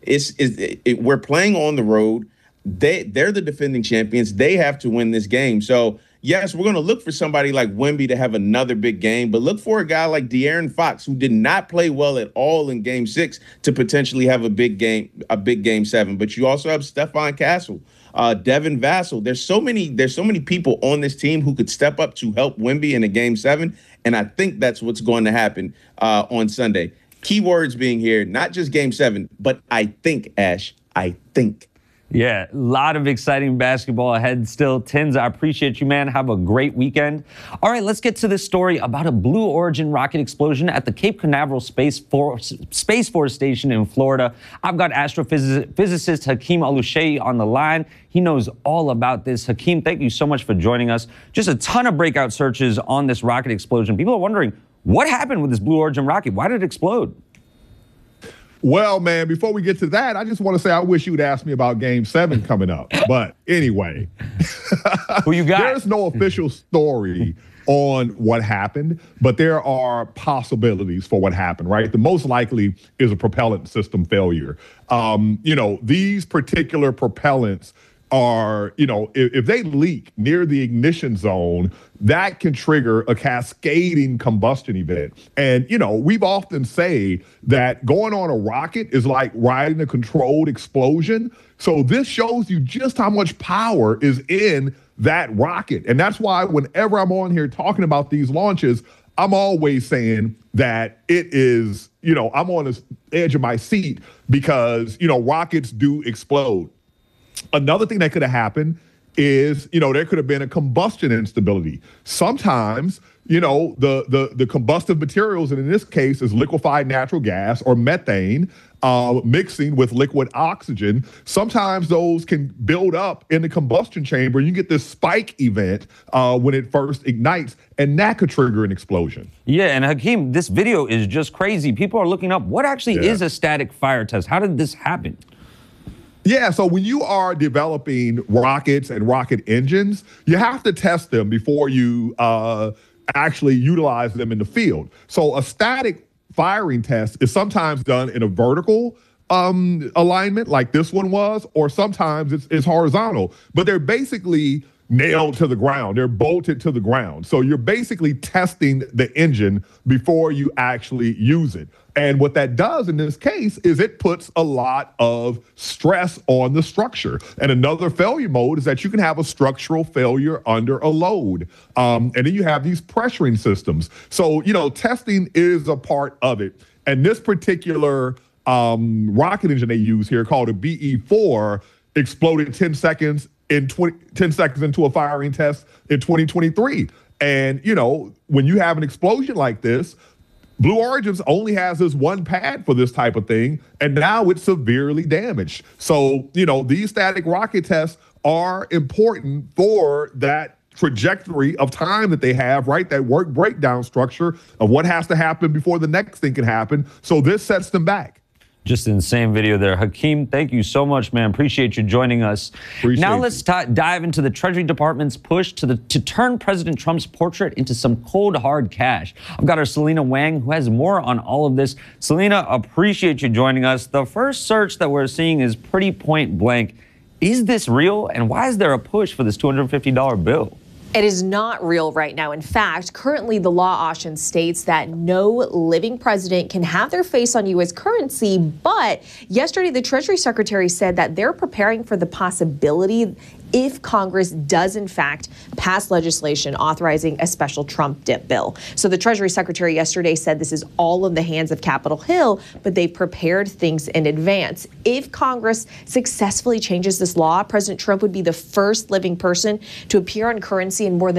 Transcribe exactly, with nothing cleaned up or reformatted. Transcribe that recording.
It's, it's it, it, we're playing on the road. They they're the defending champions. They have to win this game. So yes, we're going to look for somebody like Wemby to have another big game, but look for a guy like De'Aaron Fox, who did not play well at all in Game Six, to potentially have a big game, a big Game Seven. But you also have Stephon Castle, uh, Devin Vassell. There's so many, there's so many people on this team who could step up to help Wemby in a Game Seven, and I think that's what's going to happen uh, on Sunday. Keywords being here, not just Game Seven, but I think, Ash, I think. Yeah, a lot of exciting basketball ahead still. Tins, I appreciate you, man. Have a great weekend. All right, let's get to this story about a Blue Origin rocket explosion at the Cape Canaveral Space Force, Space Force Station in Florida. I've got astrophysicist Hakeem Oluseyi on the line. He knows all about this. Hakeem, thank you so much for joining us. Just a ton of breakout searches on this rocket explosion. People are wondering, what happened with this Blue Origin rocket? Why did it explode? Well, man, before we get to that, I just want to say I wish you'd asked me about Game seven coming up. But anyway, who you got? There's no official story on what happened, but there are possibilities for what happened, right? The most likely is a propellant system failure. Um, you know, these particular propellants are, you know, if, if they leak near the ignition zone, that can trigger a cascading combustion event. And, you know, we've often say that going on a rocket is like riding a controlled explosion. So this shows you just how much power is in that rocket. And that's why whenever I'm on here talking about these launches, I'm always saying that it is, you know, I'm on the edge of my seat because, you know, rockets do explode. Another thing that could have happened is, you know, there could have been a combustion instability. Sometimes, you know, the the the combustive materials, and in this case is liquefied natural gas or methane, uh, mixing with liquid oxygen. Sometimes those can build up in the combustion chamber. You get this spike event uh, when it first ignites, and that could trigger an explosion. Yeah, and Hakeem, this video is just crazy. People are looking up, what actually yeah. is a static fire test? How did this happen? Yeah, so when you are developing rockets and rocket engines, you have to test them before you uh, actually utilize them in the field. So a static firing test is sometimes done in a vertical um, alignment like this one was, or sometimes it's, it's horizontal, but they're basically nailed to the ground. They're bolted to the ground. So you're basically testing the engine before you actually use it. And what that does in this case is it puts a lot of stress on the structure. And another failure mode is that you can have a structural failure under a load. Um, and then you have these pressuring systems. So, you know, testing is a part of it. And this particular um, rocket engine they use here called a B E four exploded ten seconds in twenty, ten seconds into a firing test in twenty twenty-three. And, you know, when you have an explosion like this, Blue Origins only has this one pad for this type of thing, and now it's severely damaged. So, you know, these static rocket tests are important for that trajectory of time that they have, right? That work breakdown structure of what has to happen before the next thing can happen. So this sets them back. Just an insane video there. Hakeem, thank you so much, man. Appreciate you joining us. Appreciate now you. let's t- dive into the Treasury Department's push to, the, to turn President Trump's portrait into some cold, hard cash. I've got our Selena Wang, who has more on all of this. Selena, appreciate you joining us. The first search that we're seeing is pretty point blank. Is this real? And why is there a push for this two hundred fifty dollar bill? It is not real right now. In fact, currently the law, Austin, states that no living president can have their face on U S currency. But yesterday, the Treasury Secretary said that they're preparing for the possibility if Congress does, in fact, pass legislation authorizing a special Trump dip bill. So the Treasury Secretary yesterday said this is all in the hands of Capitol Hill, but they prepared things in advance. If Congress successfully changes this law, President Trump would be the first living person to appear on currency in more than